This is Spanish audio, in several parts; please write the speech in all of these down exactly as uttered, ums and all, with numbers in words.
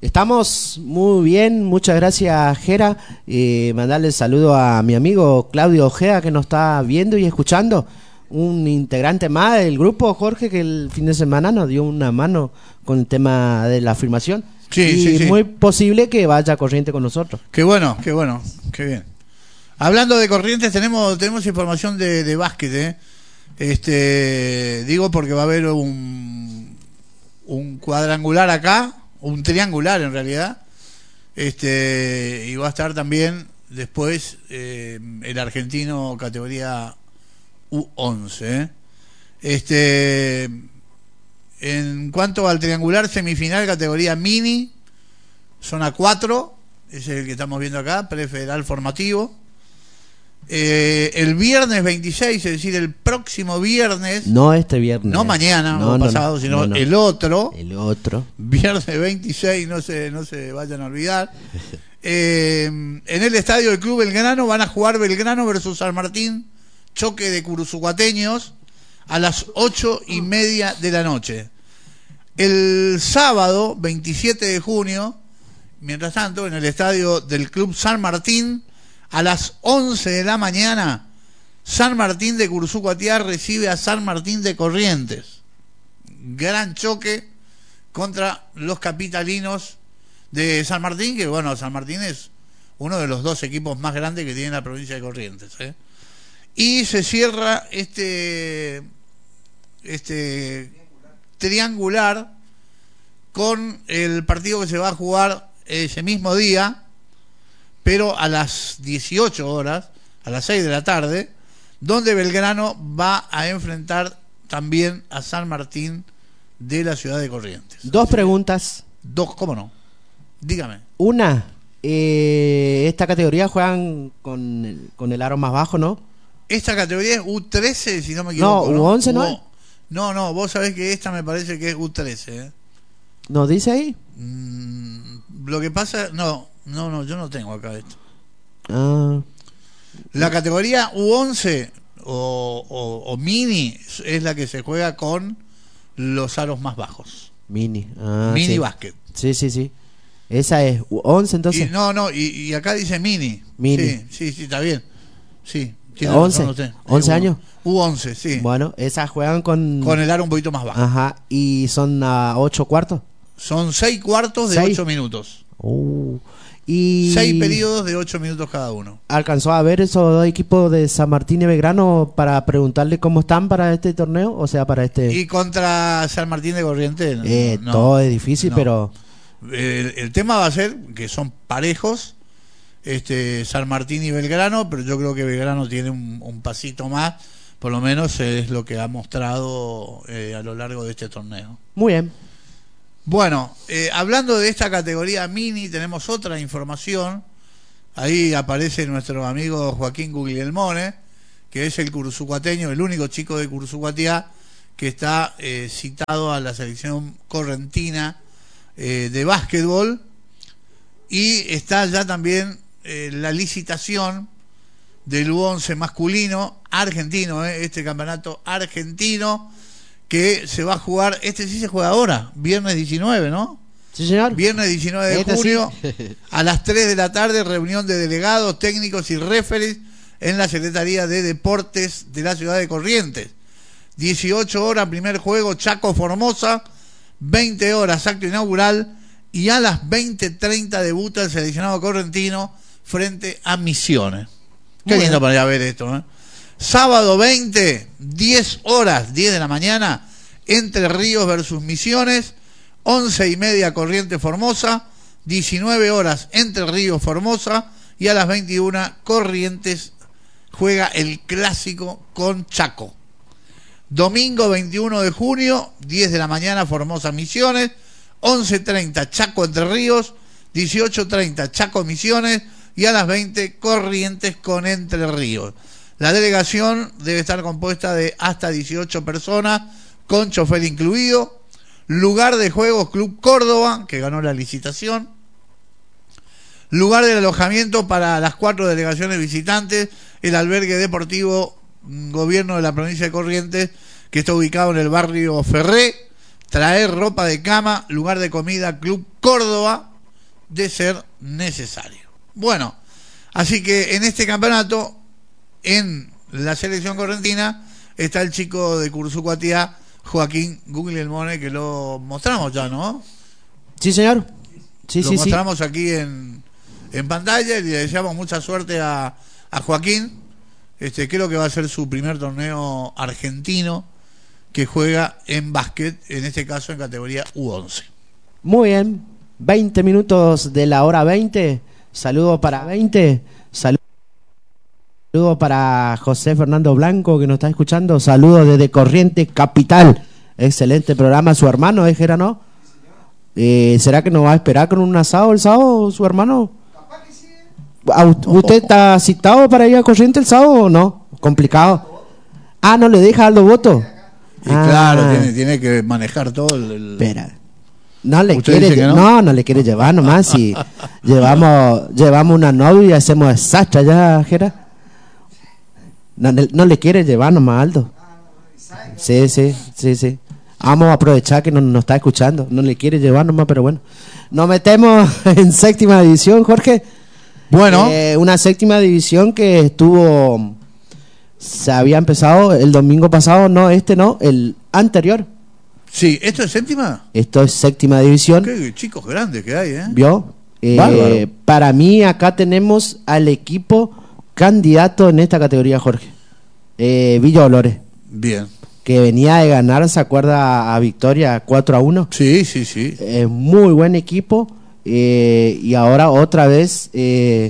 Estamos muy bien, muchas gracias, Jera. Eh, mandarle el saludo a mi amigo Claudio Ojea, que nos está viendo y escuchando. Un integrante más del grupo, Jorge, que el fin de semana nos dio una mano con el tema de la afirmación. Sí, y sí, sí. muy posible que vaya a Corrientes con nosotros. Qué bueno, qué bueno, qué bien. Hablando de Corrientes, tenemos tenemos información de, de básquet, ¿eh? Este, digo porque va a haber un, un cuadrangular acá, un triangular en realidad, este, y va a estar también después eh, el argentino categoría U once, ¿eh? Este, en cuanto al triangular semifinal categoría mini, zona cuatro, ese es el que estamos viendo acá, prefederal formativo. Eh, el viernes veintiséis, es decir, el próximo viernes. No este viernes. No mañana no, o no, pasado, no, sino no, no. el otro. El otro. Viernes veintiséis, no se, no se vayan a olvidar. Eh, en el estadio del Club Belgrano van a jugar Belgrano versus San Martín, choque de curuzucuateños, a las ocho y media de la noche. El sábado veintisiete de junio, mientras tanto, en el estadio del Club San Martín, a las once de la mañana, San Martín de Curuzú-Cuatiá recibe a San Martín de Corrientes. Gran choque contra los capitalinos de San Martín, que bueno, San Martín es uno de los dos equipos más grandes que tiene la provincia de Corrientes, ¿eh? Y se cierra este este triangular con el partido que se va a jugar ese mismo día, pero a las dieciocho horas, a las seis de la tarde, donde Belgrano va a enfrentar también a San Martín de la ciudad de Corrientes. Dos preguntas. Dos, ¿cómo no? Dígame. Una, eh, esta categoría juegan con el, con el aro más bajo, ¿no? Esta categoría es U trece, si no me equivoco. No, U once no U- es. No, no, vos sabés que esta me parece que es U trece, ¿eh? ¿Nos dice ahí? Mm, lo que pasa, no, no, no, yo no tengo acá esto. Ah, La categoría U once o, o, o mini es la que se juega con los aros más bajos. mini. Ah, mini sí. básquet. Sí, sí, sí. Esa es U once, entonces. Y, no, no, y, y acá dice mini. Mini. Sí, sí, sí, está bien. Sí. tiene once, razón usted. once U- años. U once, sí. Bueno, esas juegan con... Con el aro un poquito más bajo. Ajá, y son a ocho cuartos. Son seis cuartos de Seis. ocho minutos. Uh, y... Seis periodos de ocho minutos cada uno. ¿Alcanzó a ver esos dos equipos de San Martín y Belgrano para preguntarle cómo están para este torneo? O sea, para este... Y contra San Martín de Corrientes. Eh, no, todo es difícil, no. pero... El, el tema va a ser que son parejos, este San Martín y Belgrano, pero yo creo que Belgrano tiene un, un pasito más, por lo menos es lo que ha mostrado eh, a lo largo de este torneo. Muy bien. Bueno, eh, hablando de esta categoría mini, tenemos otra información. Ahí aparece nuestro amigo Joaquín Guglielmone, que es el curuzucuateño, el único chico de Curuzú-Cuatiá que está eh, citado a la selección correntina eh, de básquetbol, y está ya también eh, la licitación del U once masculino argentino, eh, este campeonato argentino que se va a jugar, este sí se juega ahora, viernes diecinueve, ¿no? Sí, señor. Viernes diecinueve de Este junio, sí. a las tres de la tarde, reunión de delegados, técnicos y referees en la Secretaría de Deportes de la ciudad de Corrientes. dieciocho horas, primer juego, Chaco Formosa, veinte horas, acto inaugural, y a las veinte treinta debuta el seleccionado correntino frente a Misiones. Qué Muy lindo bien. para ir a ver esto, ¿eh? Sábado veinte, diez horas, diez de la mañana, Entre Ríos versus Misiones, once y media Corrientes Formosa, diecinueve horas Entre Ríos Formosa, y a las veintiuna Corrientes juega el clásico con Chaco. Domingo veintiuno de junio, diez de la mañana Formosa Misiones, once treinta Chaco Entre Ríos, dieciocho treinta Chaco Misiones, y a las veinte Corrientes con Entre Ríos. La delegación debe estar compuesta de hasta dieciocho personas, con chofer incluido. Lugar de juegos Club Córdoba, que ganó la licitación. Lugar de alojamiento para las cuatro delegaciones visitantes, el albergue deportivo Gobierno de la provincia de Corrientes, que está ubicado en el barrio Ferré. Traer ropa de cama, lugar de comida Club Córdoba, de ser necesario. Bueno, así que en este campeonato, en la selección correntina, está el chico de Cursucuatía, Joaquín Guglielmone, que lo mostramos ya, ¿no? Sí, señor. Sí, lo sí, mostramos sí. aquí en, en pantalla y le deseamos mucha suerte a, a Joaquín. Este, creo que va a ser su primer torneo argentino que juega en básquet, en este caso en categoría U once. Muy bien. veinte minutos de la hora veinte. Saludo para veinte. Saludo para José Fernando Blanco, que nos está escuchando. Saludos desde Corrientes Capital. Excelente programa. Su hermano, ¿es Gera, no? Eh, ¿Será que nos va a esperar con un asado el sábado, su hermano? Capaz que sí. ¿Usted está citado para ir a Corrientes el sábado o no? Complicado. Ah, ¿no le deja Aldo Voto? Y ah. claro, tiene, tiene que manejar todo el... el... Espera. No le ¿Usted quiere dice que no? no? no le quiere llevar nomás. Y llevamos llevamos una novia y hacemos desastre ya, Jera. No, no le quiere llevar nomás, Aldo. Sí, sí, sí, sí. Vamos a aprovechar que no nos está escuchando. No le quiere llevar nomás, pero bueno. Nos metemos en séptima división, Jorge. Bueno. Eh, una séptima división que estuvo... Se había empezado el domingo pasado, no, este no, el anterior. Sí, ¿esto es séptima? Esto es séptima división. Qué chicos grandes que hay, ¿eh? ¿Vio? Eh, para mí acá tenemos al equipo candidato en esta categoría, Jorge. Eh, Villa Dolores. Bien. Que venía de ganar, ¿se acuerda? A Victoria cuatro a uno. Sí, sí, sí. Eh, muy buen equipo. Eh, y ahora otra vez, eh,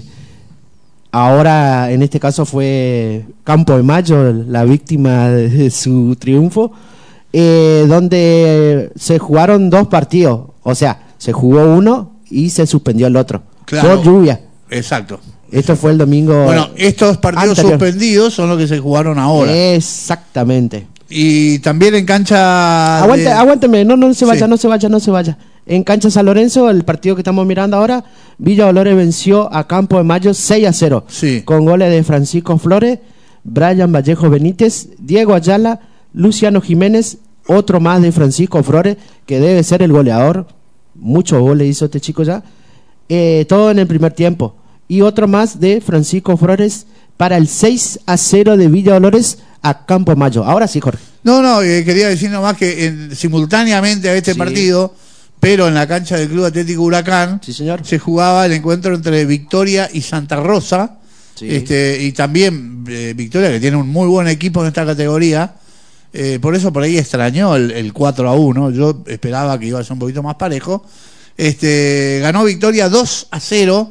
ahora en este caso fue Campo de Mayo la víctima de, de su triunfo. Eh, donde se jugaron dos partidos. O sea, se jugó uno y se suspendió el otro. Claro. Por lluvia. Exacto. Esto fue el domingo. Bueno, estos partidos anterior. suspendidos son los que se jugaron ahora. Exactamente. Y también en cancha... Aguante, de... Aguánteme, no, no se vaya, Sí. no se vaya, no se vaya. En cancha San Lorenzo, el partido que estamos mirando ahora, Villa Dolores venció a Campo de Mayo seis a cero. Sí. Con goles de Francisco Flores, Brian Vallejo Benítez, Diego Ayala, Luciano Jiménez, otro más de Francisco Flores, que debe ser el goleador. Muchos goles hizo este chico ya. Eh, todo en el primer tiempo. Y otro más de Francisco Flores para el seis a cero de Villa Dolores a Campo Mayo. Ahora sí, Jorge. No, no, eh, quería decir nomás que en, simultáneamente a este Sí. partido, pero en la cancha del Club Atlético Huracán, Sí, señor. se jugaba el encuentro entre Victoria y Santa Rosa. Sí. Este, y también eh, Victoria, que tiene un muy buen equipo en esta categoría. Eh, por eso por ahí extrañó el, el cuatro a uno. Yo esperaba que iba a ser un poquito más parejo. Este, ganó Victoria dos a cero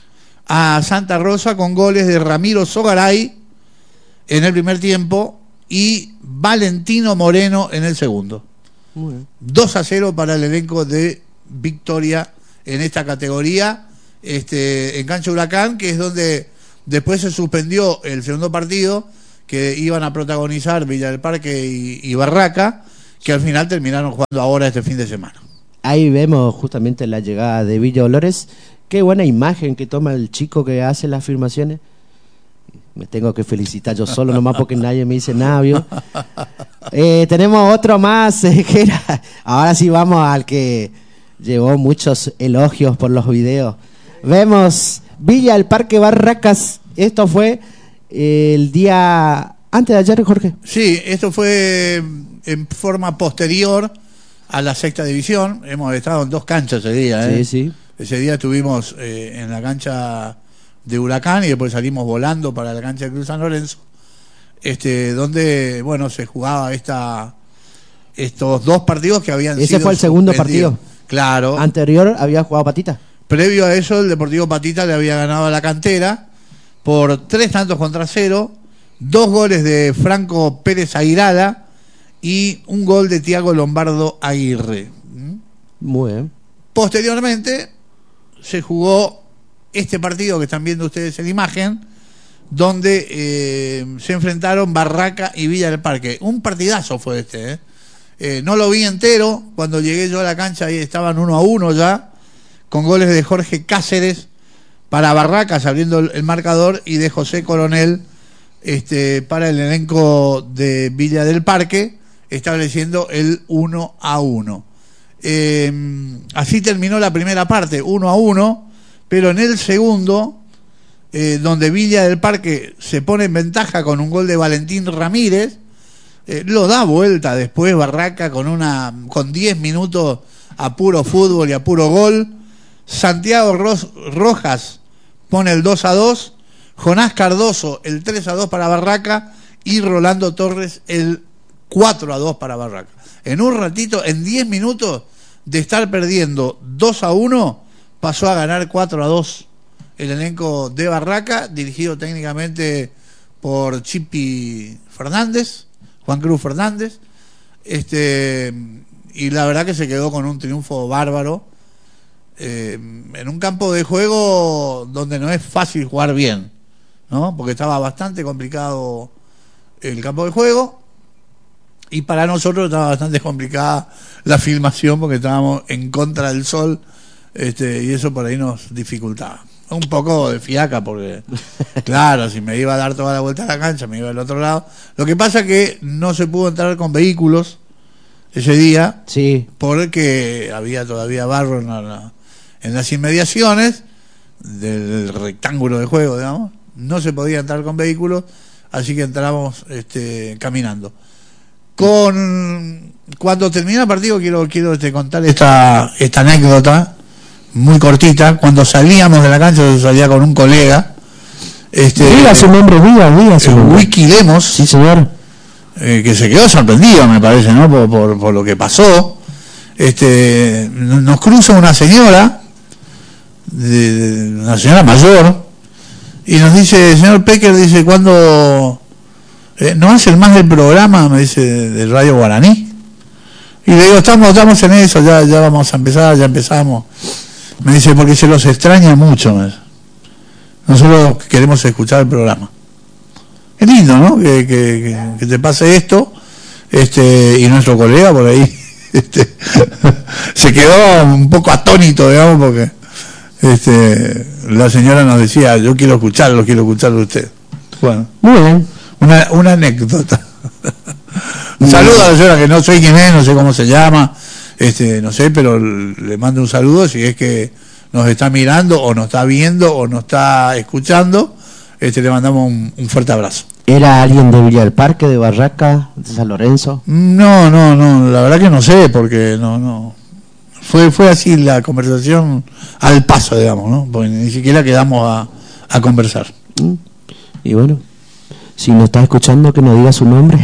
a Santa Rosa con goles de Ramiro Sogaray en el primer tiempo y Valentino Moreno en el segundo. Muy bien. dos a cero para el elenco de Victoria en esta categoría, este, en cancha Huracán, que es donde después se suspendió el segundo partido que iban a protagonizar Villa del Parque y, y Barraca, que al final terminaron jugando ahora este fin de semana. Ahí vemos justamente la llegada de Villa Dolores. Qué buena imagen que toma el chico que hace las afirmaciones. Me tengo que felicitar yo solo nomás porque nadie me dice nada, ¿vio? Eh, tenemos otro más, eh, que era... Ahora sí vamos al que llevó muchos elogios por los videos. Vemos Villa del Parque Barracas. Esto fue eh, el día antes de ayer, Jorge. Sí, esto fue en forma posterior a la sexta división. Hemos estado en dos canchas ese día, ¿eh? Sí, sí. Ese día estuvimos eh, en la cancha de Huracán y después salimos volando para la cancha de Cruz San Lorenzo, este, donde, bueno, se jugaba esta estos dos partidos que habían Ese sido fue el segundo suspendidos. partido. Claro. Anterior había jugado Patita. Previo a eso, el Deportivo Patita le había ganado a la Cantera por tres tantos contra cero, dos goles de Franco Pérez Aguirada y un gol de Tiago Lombardo Aguirre. Muy bien. Posteriormente se jugó este partido que están viendo ustedes en imagen, donde eh, se enfrentaron Barraca y Villa del Parque. Un partidazo fue este, ¿eh? Eh, no lo vi entero. Cuando llegué yo a la cancha ahí estaban uno a uno ya, con goles de Jorge Cáceres para Barracas abriendo el, el marcador y de José Coronel este, para el elenco de Villa del Parque, estableciendo el uno a uno. Eh, así terminó la primera parte, uno a uno, pero en el segundo, eh, donde Villa del Parque se pone en ventaja con un gol de Valentín Ramírez, eh, lo da vuelta después Barraca con una con diez minutos a puro fútbol y a puro gol. Santiago Ros, Rojas pone el dos a dos, Jonás Cardoso el tres a dos para Barraca y Rolando Torres el cuatro a dos para Barraca. En un ratito, en diez minutos de estar perdiendo dos a uno, pasó a ganar cuatro a dos el elenco de Barraca, dirigido técnicamente por Chipi Fernández, Juan Cruz Fernández, este, y la verdad que se quedó con un triunfo bárbaro, eh, en un campo de juego donde no es fácil jugar bien, ¿no? Porque estaba bastante complicado el campo de juego, y para nosotros estaba bastante complicada la filmación porque estábamos en contra del sol, este, y eso por ahí nos dificultaba. Un poco de fiaca porque, claro, si me iba a dar toda la vuelta a la cancha, me iba al otro lado. Lo que pasa es que no se pudo entrar con vehículos ese día, sí, porque había todavía barro en, la, en las inmediaciones del rectángulo de juego, digamos. No se podía entrar con vehículos, así que entramos este, caminando. Con cuando termina el partido quiero quiero este, contar esta esta anécdota muy cortita. Cuando salíamos de la cancha, yo salía con un colega, este, diga su nombre, diga, diga su nombre. Wiki Lemos, sí señor, eh, que se quedó sorprendido, me parece, ¿no? Por, por, por lo que pasó. Este, nos cruza una señora, de, de, una señora mayor, y nos dice, señor Pecker, dice, ¿cuándo Eh, ¿no hacen más del programa? Me dice, del Radio Guaraní. Y le digo, estamos, estamos en eso, ya, ya vamos a empezar, ya empezamos. Me dice, porque se los extraña mucho. Me dice. Nosotros queremos escuchar el programa. Es lindo, ¿no? Que, que, que, que te pase esto. Este, y nuestro colega por ahí este, se quedó un poco atónito, digamos, porque este, la señora nos decía, yo quiero escucharlo, quiero escucharlo a usted. Bueno, muy bien. Una, una anécdota. Un saludo a la señora, que no sé quién es, no sé cómo se llama, este, no sé, pero le mando un saludo si es que nos está mirando o nos está viendo o nos está escuchando. Este, le mandamos un, un fuerte abrazo. ¿Era alguien de Villa del Parque, de Barraca, de San Lorenzo? No, no, no, la verdad que no sé, porque no, no. Fue, fue así la conversación al paso, digamos, ¿no? Porque ni siquiera quedamos a, a conversar. Y bueno, si nos está escuchando, que nos diga su nombre.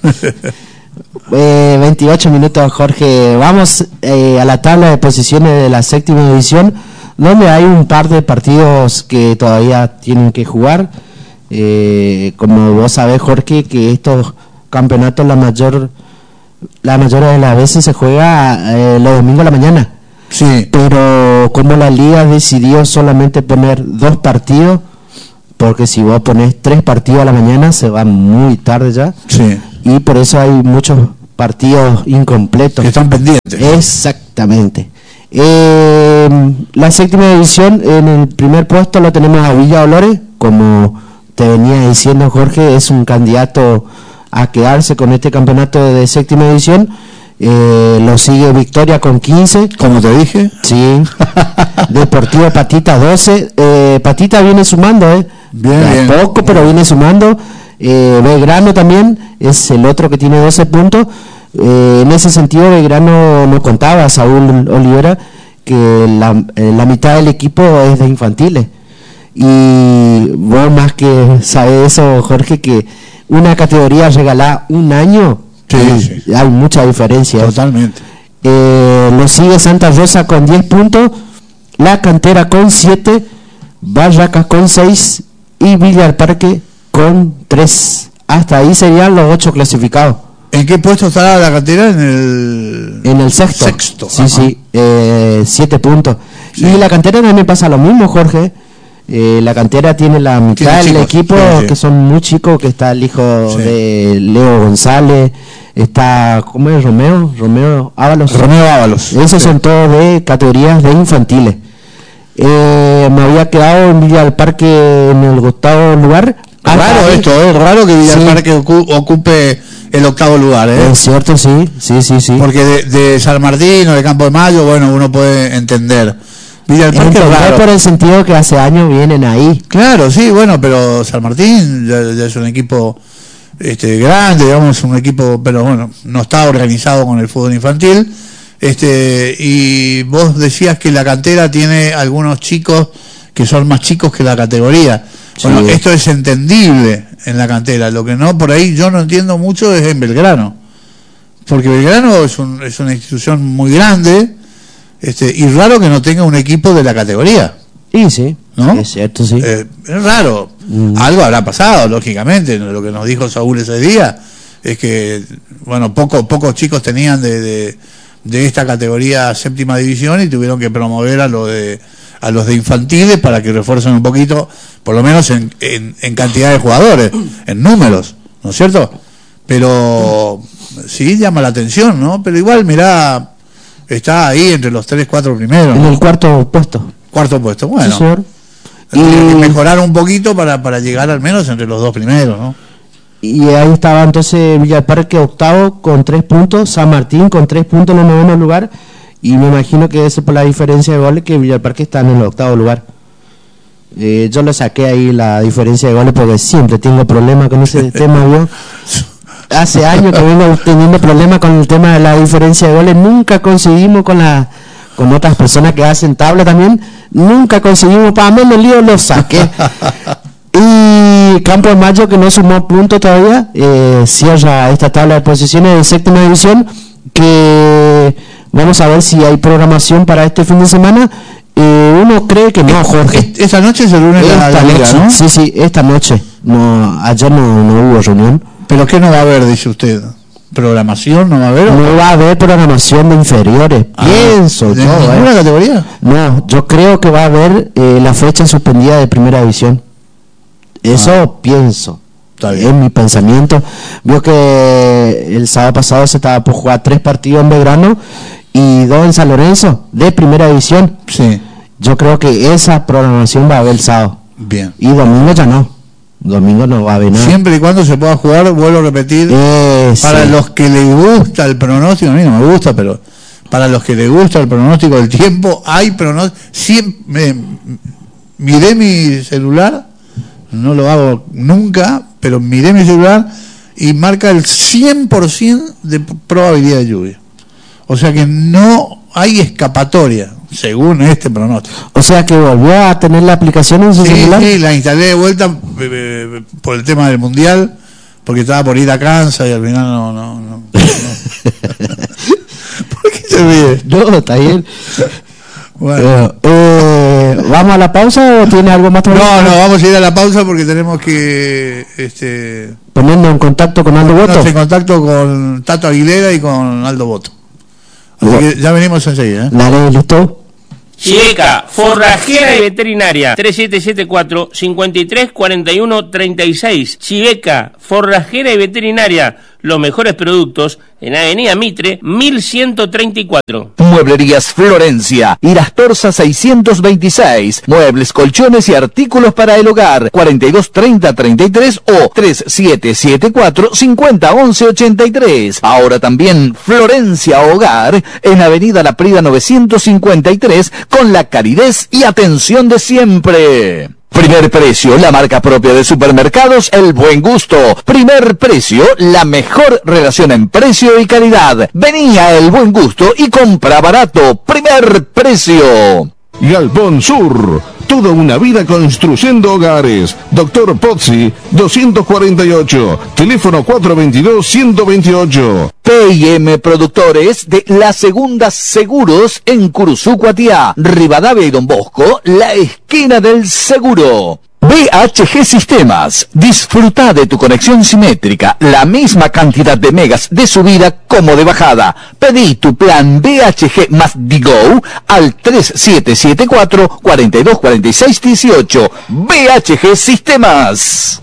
eh, veintiocho minutos, Jorge. Vamos eh, a la tabla de posiciones de la séptima división, donde hay un par de partidos que todavía tienen que jugar. Eh, como vos sabés, Jorge, que estos campeonatos la mayor la mayoría de las veces se juega eh, los domingos a la mañana. Sí. Pero como la liga decidió solamente poner dos partidos, porque si vos ponés tres partidos a la mañana se va muy tarde ya, sí, y por eso hay muchos partidos incompletos que están pendientes. Exactamente. Eh, la séptima división, en el primer puesto lo tenemos a Villa Dolores, como te venía diciendo, Jorge, es un candidato a quedarse con este campeonato de séptima división. Eh, lo sigue Victoria con quince, como te dije. Sí. Deportivo Patita doce. eh, Patita viene sumando, eh bien, de bien. poco, pero viene sumando. eh, Belgrano también es el otro que tiene doce puntos. Eh, en ese sentido, Belgrano nos contaba Saúl Olivera que la, eh, la mitad del equipo es de infantiles, y vos más que sabés eso, Jorge, que una categoría regalada un año, sí, hay, sí. hay mucha diferencia. Totalmente. Eh, lo sigue Santa Rosa con diez puntos, La Cantera con siete, Barracas con seis y Villa del Parque con tres. Hasta ahí serían los ocho clasificados. ¿En qué puesto estará la Cantera? En el En el sexto. Sexto. Sí, Ajá. sí, eh, siete puntos. Sí. Y La Cantera también pasa lo mismo, Jorge. Eh, la Cantera tiene la mitad Tiene del chicos, equipo, sí, sí. que son muy chicos, que está el hijo Sí. de Leo González, está, ¿cómo es? Romeo, Romeo Ábalos. Romeo Ábalos. Esos Sí. son todos de categorías de infantiles. Eh, me había quedado en Villa del Parque en el octavo lugar. Raro Hasta ahí- esto, es raro que Villa del Sí. Parque ocu- ocupe el octavo lugar, ¿eh? Es cierto, sí, sí, sí, sí. Porque de, de San Martín o de Campo de Mayo, bueno, uno puede entender. Villa del Parque es Entender raro. por el sentido que hace años vienen ahí. Claro, sí, bueno, pero San Martín ya, ya es un equipo este, grande, digamos, un equipo, pero bueno, no está organizado con el fútbol infantil. Este, y vos decías que la cantera tiene algunos chicos que son más chicos que la categoría. Bueno, sí. Esto es entendible en la cantera. Lo que no, por ahí yo no entiendo mucho es en Belgrano. Porque Belgrano es, un, es una institución muy grande, este, y raro que no tenga un equipo de la categoría. Y sí, ¿no? Es cierto, sí. Eh, es raro. Mm. Algo habrá pasado, lógicamente. Lo que nos dijo Saúl ese día es que, bueno, poco, pocos chicos tenían de, de, de esta categoría séptima división y tuvieron que promover a los de a los de infantiles para que refuercen un poquito, por lo menos en, en, en cantidad de jugadores, en números, ¿no es cierto? Pero sí llama la atención, ¿no? Pero igual, mirá, está ahí entre los tres, cuatro primeros. En ¿no? el cuarto puesto. Cuarto puesto, bueno. Sí, señor. Tendría Y... que mejorar un poquito para, para llegar al menos entre los dos primeros, ¿no? Y ahí estaba entonces Villa del Parque octavo con tres puntos, San Martín con tres puntos en el noveno lugar, y me imagino que es por la diferencia de goles que Villa del Parque está en el octavo lugar. Eh, yo le saqué ahí la diferencia de goles porque siempre tengo problemas con ese tema, yo hace años que vengo teniendo problemas con el tema de la diferencia de goles, nunca conseguimos con la con otras personas que hacen tabla también, nunca conseguimos, para menos lío lo saqué. Y Campo de Mayo, que no sumó puntos todavía, eh, cierra esta tabla de posiciones de séptima división, que vamos a ver si hay programación para este fin de semana. Eh, uno cree que no, Jorge. Esta noche se reúne la, la liga, noche, ¿no? Sí, sí, esta noche. No, ayer no, no hubo reunión. ¿Pero qué no va a haber, dice usted? ¿Programación no va a haber? No va a haber programación de inferiores, ah, pienso. ¿De todo, ninguna eh. categoría? No, yo creo que va a haber eh, la fecha suspendida de primera división. Eso ah, pienso. Está bien. Es mi pensamiento. Vio que el sábado pasado se estaba por jugar tres partidos en Belgrano y dos en San Lorenzo, de primera división. Sí. Yo creo que esa programación va a haber el sábado. Bien. Y domingo ya no. Domingo no va a haber nada. Siempre y cuando se pueda jugar, vuelvo a repetir, eh, para sí. los que les gusta el pronóstico, a mí no me gusta, pero para los que les gusta el pronóstico del tiempo, hay pronóstico. Siempre miré mi celular, no lo hago nunca, pero miré mi celular y marca el cien por ciento de probabilidad de lluvia. O sea que no hay escapatoria, según este pronóstico. O sea que volvió a tener la aplicación en su sí, celular. Sí, la instalé de vuelta eh, eh, por el tema del mundial, porque estaba por ir a Kansas y al final no, no, no. no. ¿Por qué se ríe? No, está bien. Bueno. Eh, ¿Vamos a la pausa o tiene algo más? No, no, vamos a ir a la pausa porque tenemos que este, ponernos en contacto con Aldo Boto. en contacto con Tato Aguilera y con Aldo Boto. Así que ya venimos enseguida. ¿eh? Dale, listo. Chiveca, forrajera y veterinaria, tres siete siete cuatro, cinco tres cuatro uno tres seis. Chiveca, forrajera y veterinaria, los mejores productos en Avenida Mitre, mil ciento treinta y cuatro. Mueblerías Florencia, Irastorza seiscientos veintiséis. Muebles, colchones y artículos para el hogar. cuarenta y dos treinta treinta y tres o tres siete siete cuatro cincuenta once ochenta y tres. Ahora también Florencia Hogar en Avenida La Prida novecientos cincuenta y tres con la calidez y atención de siempre. Primer Precio, la marca propia de supermercados El Buen Gusto. Primer Precio, la mejor relación en precio y calidad. Vení a El Buen Gusto y compra barato. Primer Precio. Galpón Sur, toda una vida construyendo hogares. Doctor Pozzi, doscientos cuarenta y ocho, teléfono cuatro veintidós ciento veintiocho. P y M Productores de La Segunda Seguros en Curuzú, Cuatiá, Rivadavia y Don Bosco, la esquina del seguro. B H G Sistemas, disfruta de tu conexión simétrica, la misma cantidad de megas de subida como de bajada. Pedí tu plan B H G más Digo al tres siete siete cuatro, cuatro dos cuatro seis uno ocho. B H G Sistemas.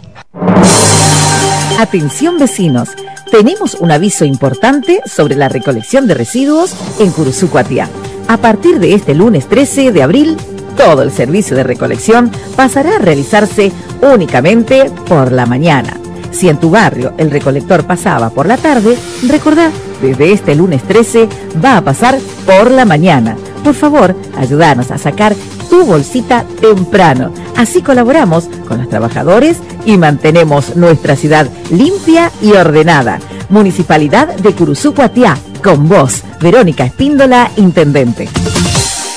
Atención vecinos, tenemos un aviso importante sobre la recolección de residuos en Curuzú, Cuatiá. A partir de este lunes trece de abril, todo el servicio de recolección pasará a realizarse únicamente por la mañana. Si en tu barrio el recolector pasaba por la tarde, recordá, desde este lunes trece va a pasar por la mañana. Por favor, ayúdanos a sacar tu bolsita temprano. Así colaboramos con los trabajadores y mantenemos nuestra ciudad limpia y ordenada. Municipalidad de Curuzú Cuatiá, con vos, Verónica Espíndola, Intendente.